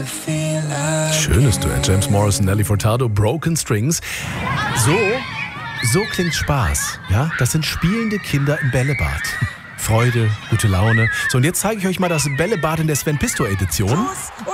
Schönes Duett, James Morrison, Nelly Furtado, Broken Strings. So klingt Spaß, ja? Das sind spielende Kinder im Bällebad. Freude, gute Laune. So, und jetzt zeige ich euch mal das Bällebad in der Sven-Pisto-Edition.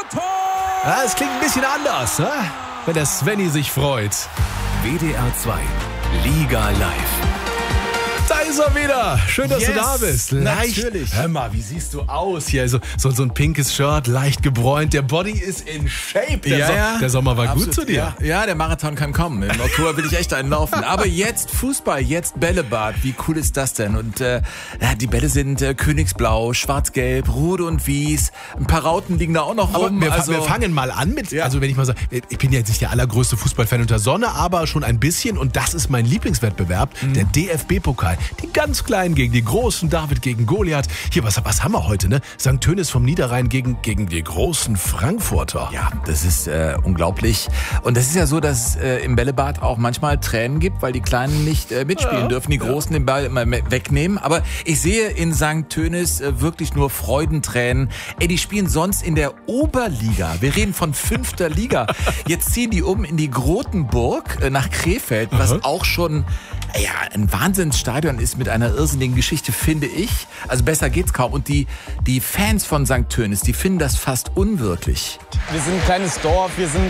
Ja, es klingt ein bisschen anders, ne? Wenn der Svenny sich freut. WDR 2, Liga live. Da ist er wieder. Schön, dass du da bist. Natürlich. Hör mal, wie siehst du aus hier? So ein pinkes Shirt, leicht gebräunt. Der Body ist in Shape. Der Sommer war Absolut. gut zu dir. Ja, der Marathon kann kommen. Im Oktober will ich echt einen laufen. Aber jetzt Fußball, jetzt Bällebad. Wie cool ist das denn? Und die Bälle sind königsblau, schwarz-gelb, Rot und Wies. Ein paar Rauten liegen da auch noch rum. Wir fangen mal an mit, also wenn ich mal sage, ich bin ja jetzt nicht der allergrößte Fußballfan unter Sonne, aber schon ein bisschen. Und das ist mein Lieblingswettbewerb, der DFB-Pokal. Die ganz Kleinen gegen die Großen, David gegen Goliath. Hier, was haben wir heute, ne? St. Tönis vom Niederrhein gegen die großen Frankfurter. Ja, das ist unglaublich. Und das ist ja so, dass es im Bällebad auch manchmal Tränen gibt, weil die Kleinen nicht mitspielen dürfen, die Großen den Ball immer wegnehmen. Aber ich sehe in St. Tönis wirklich nur Freudentränen. Die spielen sonst in der Oberliga. Wir reden von 5. Liga. Jetzt ziehen die um in die Grotenburg nach Krefeld, was auch schon ein Wahnsinnsstadion ist mit einer irrsinnigen Geschichte, finde ich. Also besser geht's kaum. Und die Fans von St. Tönis, die finden das fast unwirklich. Wir sind ein kleines Dorf, wir sind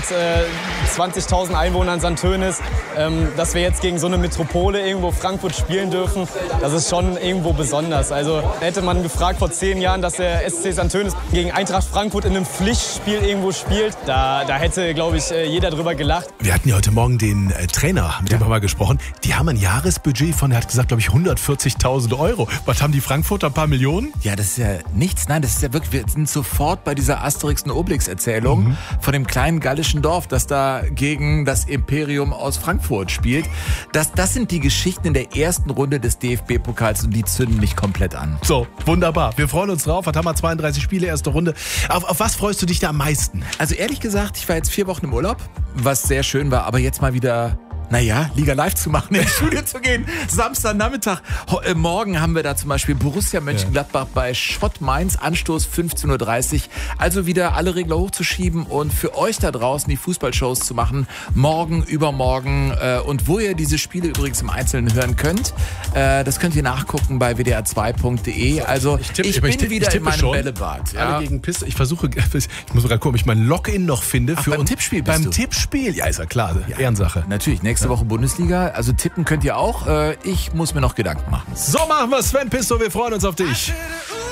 20.000 Einwohner in St. Tönis. Dass wir jetzt gegen so eine Metropole irgendwo Frankfurt spielen dürfen, das ist schon irgendwo besonders. Also hätte man gefragt vor 10 Jahren, dass der SC St. Tönis gegen Eintracht Frankfurt in einem Pflichtspiel irgendwo spielt, da hätte, glaube ich, jeder drüber gelacht. Wir hatten ja heute Morgen den Trainer, mit dem haben wir gesprochen. Die haben ein Jahresbudget von, er hat gesagt, glaube ich, 140.000 Euro. Was haben die Frankfurter, ein paar Millionen? Ja, das ist ja nichts. Nein, das ist ja wirklich, wir sind sofort bei dieser Asterix und Obelix-Erzählung von dem kleinen gallischen Dorf, das da gegen das Imperium aus Frankfurt spielt. Das sind die Geschichten in der ersten Runde des DFB-Pokals und die zünden mich komplett an. So, wunderbar. Wir freuen uns drauf. Was haben wir? 32 Spiele, erste Runde. Auf was freust du dich da am meisten? Also ehrlich gesagt, ich war jetzt 4 Wochen im Urlaub, was sehr schön war, aber jetzt mal wieder... Liga live zu machen, in die Studio zu gehen. Samstagnachmittag. Morgen haben wir da zum Beispiel Borussia Mönchengladbach bei Schott Mainz. Anstoß 15.30 Uhr. Also wieder alle Regler hochzuschieben und für euch da draußen die Fußballshows zu machen. Morgen, übermorgen. Und wo ihr diese Spiele übrigens im Einzelnen hören könnt, das könnt ihr nachgucken bei wdr2.de. Also ich bin wieder in meinem Bällebad. Ja. Alle gegen Piste. Ich muss gerade gucken, ob ich mein Login noch finde. Beim Tippspiel bist du? Beim Tippspiel. Ja, ist ja klar. Ehrensache. Natürlich. Nächste Woche Bundesliga, also tippen könnt ihr auch. Ich muss mir noch Gedanken machen. So machen wir, Sven Pisto, wir freuen uns auf dich.